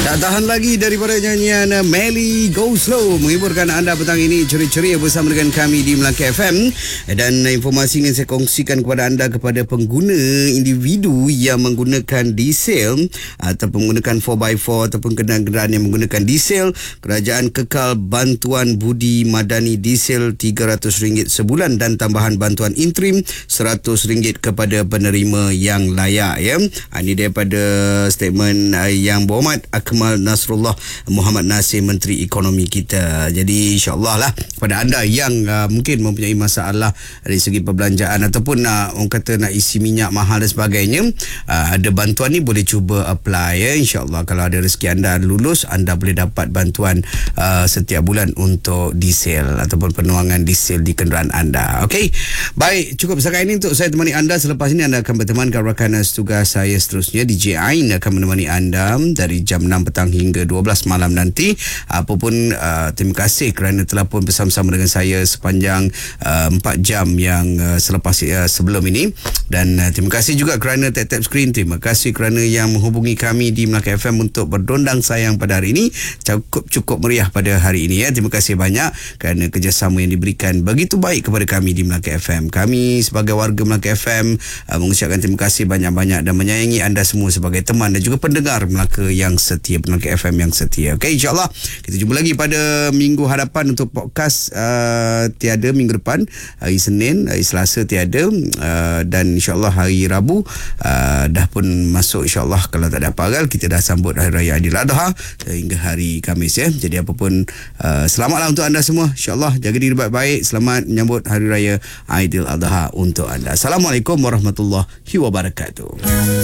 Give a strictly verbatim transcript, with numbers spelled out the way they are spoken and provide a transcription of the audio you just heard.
Tak tahan lagi daripada nyanyian Melly Go Slow menghiburkan anda petang ini ceria-ceria bersama dengan kami di Melaka F M. Dan informasi yang saya kongsikan kepada anda kepada pengguna individu yang menggunakan diesel ataupun menggunakan four by four ataupun kenderaan yang menggunakan diesel, kerajaan kekal bantuan budi madani diesel tiga ratus ringgit sebulan dan tambahan bantuan interim seratus ringgit kepada penerima yang layak, ya. Ini daripada statement yang berhormat Akmal Nasrullah Muhammad Nasir, Menteri Ekonomi kita. Jadi insyaAllah lah kepada anda yang uh, mungkin mempunyai masalah dari segi perbelanjaan ataupun uh, orang kata nak isi minyak mahal dan sebagainya, uh, ada bantuan ni boleh cuba apply, ya. InsyaAllah kalau ada rezeki anda lulus, anda boleh dapat bantuan uh, setiap bulan untuk diesel ataupun penuangan diesel di kenderaan anda. Okey, baik, cukup setakat ini untuk saya temani anda. Selepas ini anda akan berteman rakan tugas saya seterusnya. D J Ain akan menemani anda dari jam enam petang hingga dua belas malam nanti. Apapun uh, terima kasih kerana telah pun bersama-sama dengan saya sepanjang uh, empat jam yang uh, selepas uh, sebelum ini. Dan uh, terima kasih juga kerana tap-tap screen. Terima kasih kerana yang menghubungi kami di Melaka F M untuk berdondang sayang pada hari ini. Cukup-cukup meriah pada hari ini, ya. Terima kasih banyak kerana kerjasama yang diberikan begitu baik kepada kami di Melaka F M. Kami sebagai warga Melaka F M uh, mengucapkan terima kasih banyak-banyak dan menyayangi anda semua sebagai teman dan juga pendengar Melaka yang setia, Melaka F M yang setia. Okey, insyaAllah kita jumpa lagi pada minggu hadapan untuk podcast. uh, tiada minggu depan, hari Senin, hari Selasa tiada, uh, dan insyaAllah hari Rabu uh, dah pun masuk, insyaAllah kalau tak ada apa hal kita dah sambut Hari Raya Aidiladha hingga hari Khamis, ya. Jadi apapun, uh, selamatlah untuk anda semua. InsyaAllah jaga diri baik-baik. Selamat menyambut Hari Raya Aidiladha untuk anda. Assalamualaikum warahmatullahi wabarakatuh.